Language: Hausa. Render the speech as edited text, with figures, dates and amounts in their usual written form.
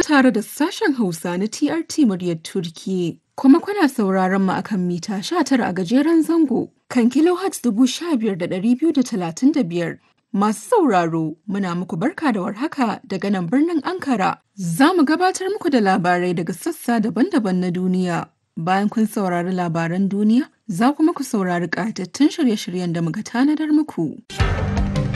tare da sashen Hausa na TRT muryar Turkiyya, kuma kuna sauraron mu akan mita 19 a gajeren zango kan kilohertz 15,235. Masu sauraro, muna muku barka da warhaka daga nan birnin Ankara. Za mu gabatar muku da labarai daga sassa daban-daban na duniya. Bayan kun saurari labaran duniya, za kuma ku saurari ƙayatattun shirye-shiryen da muka tanadar muku.